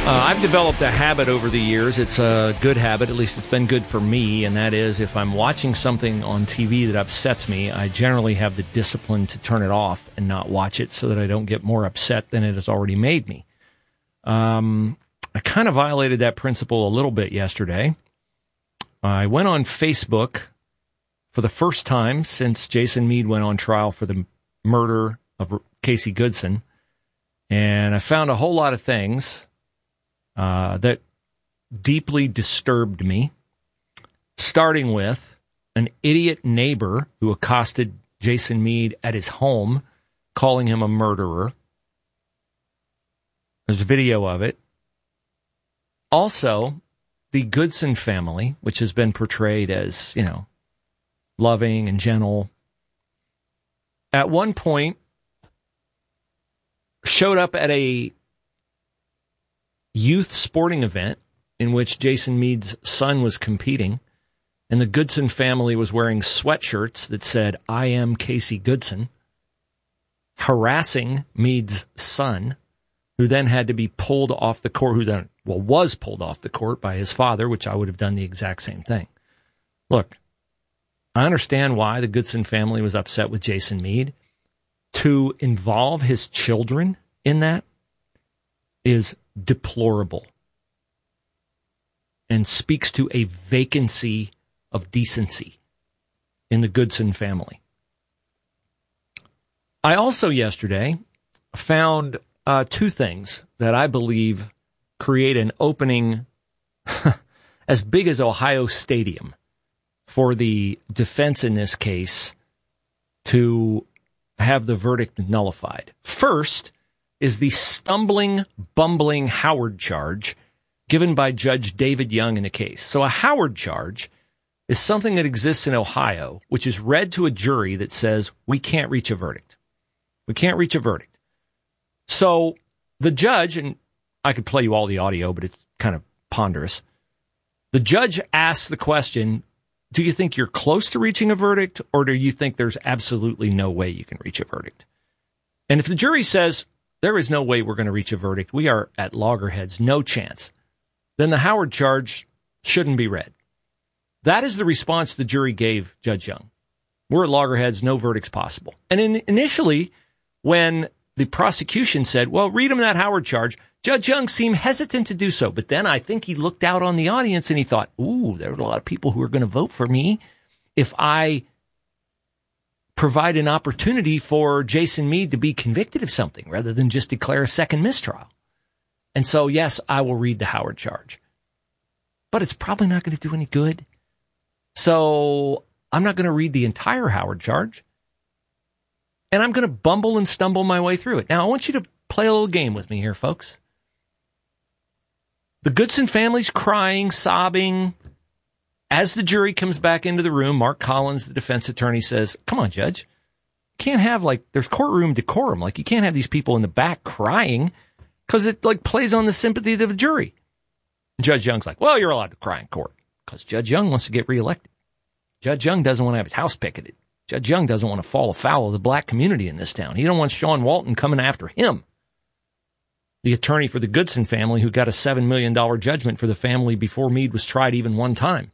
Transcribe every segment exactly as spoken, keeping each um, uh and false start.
Uh, I've developed a habit over the years. It's a good habit, at least it's been good for me, and that is if I'm watching something on T V that upsets me, I generally have the discipline to turn it off and not watch it so that I don't get more upset than it has already made me. Um, I kind of violated that principle a little bit yesterday. I went on Facebook for the first time since Jason Meade went on trial for the murder of Casey Goodson, and I found a whole lot of things Uh, that deeply disturbed me, starting with an idiot neighbor who accosted Jason Meade at his home, calling him a murderer. There's a video of it. Also, the Goodson family, which has been portrayed as, you know, loving and gentle, at one point showed up at a youth sporting event in which Jason Meade's son was competing, and the Goodson family was wearing sweatshirts that said, "I am Casey Goodson," harassing Meade's son, who then had to be pulled off the court, who then, well, was pulled off the court by his father, which I would have done the exact same thing. Look, I understand why the Goodson family was upset with Jason Meade. To involve his children in that is deplorable and speaks to a vacancy of decency in the Goodson family. I also yesterday found uh, two things that I believe create an opening as big as Ohio Stadium for the defense in this case to have the verdict nullified. First is the stumbling, bumbling Howard charge given by Judge David Young in the case. So a Howard charge is something that exists in Ohio, which is read to a jury that says, we can't reach a verdict. We can't reach a verdict. So the judge, and I could play you all the audio, but it's kind of ponderous. The judge asks the question, do you think you're close to reaching a verdict, or do you think there's absolutely no way you can reach a verdict? And if the jury says, there is no way we're going to reach a verdict, we are at loggerheads, no chance, then the Howard charge shouldn't be read. That is the response the jury gave Judge Young. We're at loggerheads, no verdict's possible. And in, initially, when the prosecution said, well, read him that Howard charge, Judge Young seemed hesitant to do so. But then I think he looked out on the audience and he thought, ooh, there are a lot of people who are going to vote for me if I provide an opportunity for Jason Meade to be convicted of something rather than just declare a second mistrial. And so, yes, I will read the Howard charge. But it's probably not going to do any good. So I'm not going to read the entire Howard charge. And I'm going to bumble and stumble my way through it. Now, I want you to play a little game with me here, folks. The Goodson family's crying, sobbing. As the jury comes back into the room, Mark Collins, the defense attorney, says, come on, Judge. You can't have, like, there's courtroom decorum. Like, you can't have these people in the back crying because it, like, plays on the sympathy of the jury. And Judge Young's like, well, you're allowed to cry in court because Judge Young wants to get reelected. Judge Young doesn't want to have his house picketed. Judge Young doesn't want to fall afoul of the black community in this town. He don't want Sean Walton coming after him. The attorney for the Goodson family who got a seven million dollars judgment for the family before Meade was tried even one time.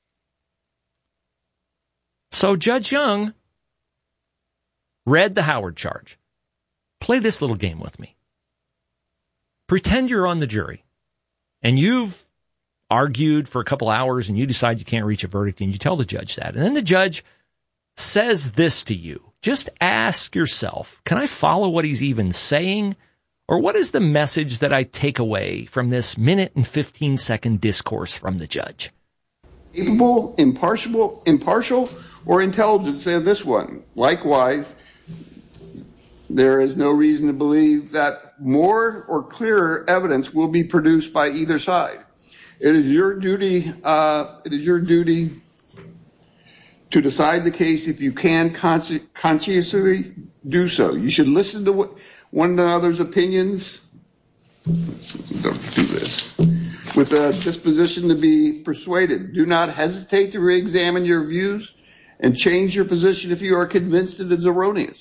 So Judge Young read the Howard charge. Play this little game with me. Pretend you're on the jury and you've argued for a couple hours and you decide you can't reach a verdict and you tell the judge that. And then the judge says this to you. Just ask yourself, can I follow what he's even saying? Or what is the message that I take away from this minute and fifteen second discourse from the judge? Capable, impartial, impartial, or intelligent, say this one. Likewise, there is no reason to believe that more or clearer evidence will be produced by either side. It is your duty. Uh, it is your duty to decide the case if you can consci- conscientiously do so. You should listen to what, one another's opinions. Don't do this. With a disposition to be persuaded. Do not hesitate to re-examine your views and change your position if you are convinced it is erroneous.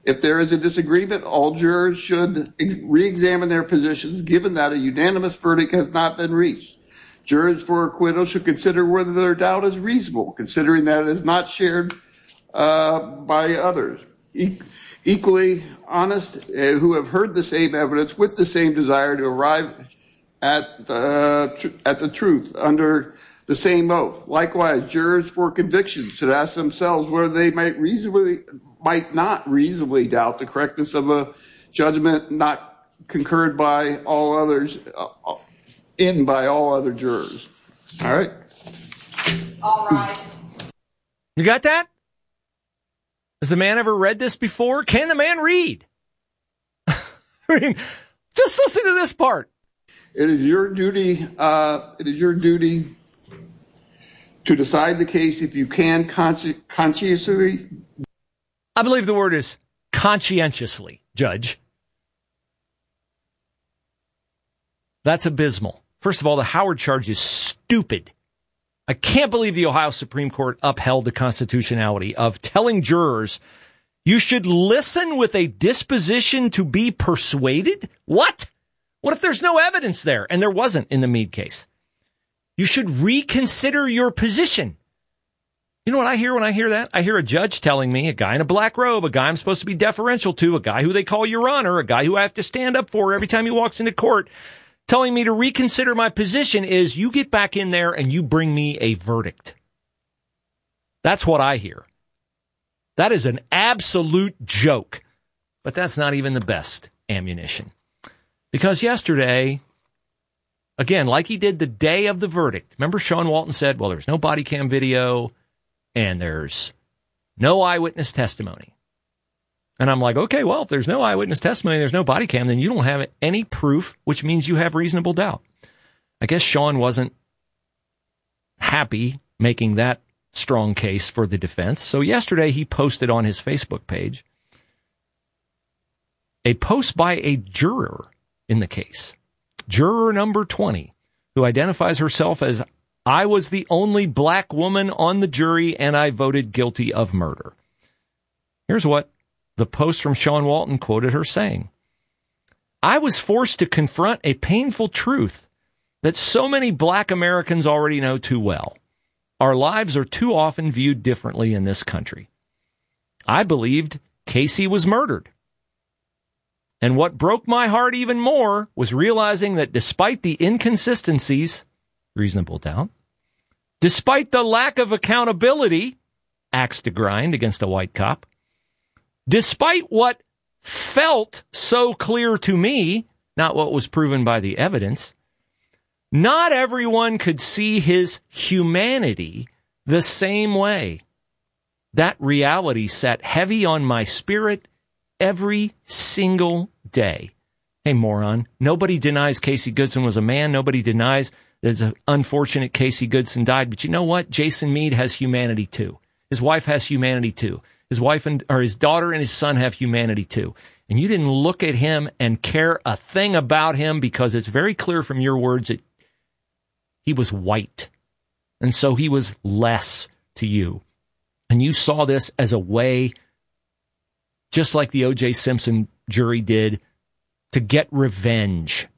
If there is a disagreement, all jurors should re-examine their positions, given that a unanimous verdict has not been reached. Jurors for acquittal should consider whether their doubt is reasonable, considering that it is not shared uh, by others. E- equally honest, uh, who have heard the same evidence with the same desire to arrive at the, tr- at the truth under the same oath. Likewise, jurors for conviction should ask themselves whether they might reasonably might not reasonably doubt the correctness of a judgment not concurred by all others, uh, in by all other jurors. All right. All right. You got that? Has the man ever read this before? Can the man read? I mean, just listen to this part. It is your duty, uh, it is your duty to decide the case if you can consci- conscientiously. I believe the word is conscientiously, Judge. That's abysmal. First of all, the Howard charge is stupid. I can't believe the Ohio Supreme Court upheld the constitutionality of telling jurors you should listen with a disposition to be persuaded. What? What if there's no evidence there? And there wasn't in the Meade case. You should reconsider your position. You know what I hear when I hear that? I hear a judge telling me, a guy in a black robe, a guy I'm supposed to be deferential to, a guy who they call Your Honor, a guy who I have to stand up for every time he walks into court, telling me to reconsider my position is you get back in there and you bring me a verdict. That's what I hear. That is an absolute joke. But that's not even the best ammunition. Because yesterday, again, like he did the day of the verdict, remember Sean Walton said, well, there's no body cam video and there's no eyewitness testimony. And I'm like, okay, well, if there's no eyewitness testimony, there's no body cam, then you don't have any proof, which means you have reasonable doubt. I guess Sean wasn't happy making that strong case for the defense. So yesterday he posted on his Facebook page a post by a juror in the case, juror number twenty, who identifies herself as, I was the only black woman on the jury and I voted guilty of murder. Here's what the post from Sean Walton quoted her saying. I was forced to confront a painful truth that so many black Americans already know too well. Our lives are too often viewed differently in this country. I believed Casey was murdered. And what broke my heart even more was realizing that despite the inconsistencies, reasonable doubt, despite the lack of accountability, axe to grind against a white cop, despite what felt so clear to me, not what was proven by the evidence, not everyone could see his humanity the same way. That reality sat heavy on my spirit every single day. Hey, moron, nobody denies Casey Goodson was a man. Nobody denies that it's an unfortunate Casey Goodson died. But you know what? Jason Meade has humanity too. His wife has humanity too. His wife and or his daughter and his son have humanity too. And you didn't look at him and care a thing about him because it's very clear from your words that he was white. And so he was less to you. And you saw this as a way, just like the O J Simpson jury did, to get revenge.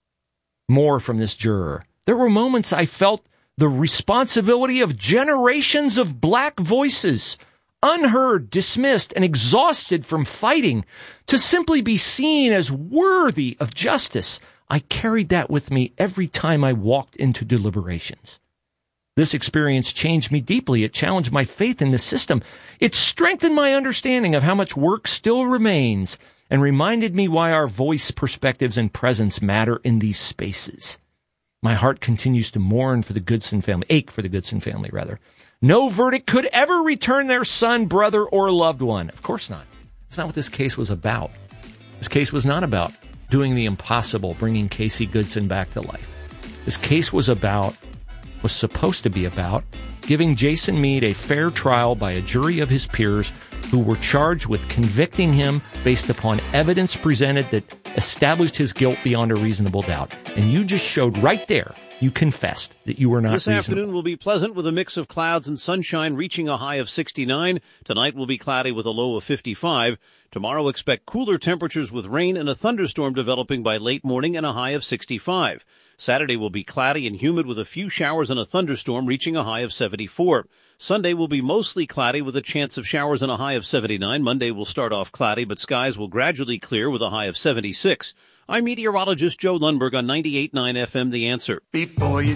More from this juror. There were moments I felt the responsibility of generations of black voices, unheard, dismissed, and exhausted from fighting, to simply be seen as worthy of justice. I carried that with me every time I walked into deliberations. This experience changed me deeply. It challenged my faith in the system. It strengthened my understanding of how much work still remains and reminded me why our voice, perspectives, and presence matter in these spaces. My heart continues to mourn for the Goodson family, ache for the Goodson family, rather. No verdict could ever return their son, brother, or loved one. Of course not. That's not what this case was about. This case was not about doing the impossible, bringing Casey Goodson back to life. This case was about, was supposed to be about, giving Jason Meade a fair trial by a jury of his peers who were charged with convicting him based upon evidence presented that established his guilt beyond a reasonable doubt. And you just showed right there You confessed that you were not This reasonable. afternoon will be pleasant with a mix of clouds and sunshine, reaching a high of sixty-nine. Tonight will be cloudy with a low of fifty-five. Tomorrow expect cooler temperatures with rain and a thunderstorm developing by late morning and a high of sixty-five. Saturday will be cloudy and humid with a few showers and a thunderstorm, reaching a high of seventy-four. Sunday will be mostly cloudy with a chance of showers and a high of seventy-nine. Monday will start off cloudy, but skies will gradually clear with a high of seventy-six. I'm meteorologist Joe Lundberg on ninety-eight point nine F M, The Answer. Before you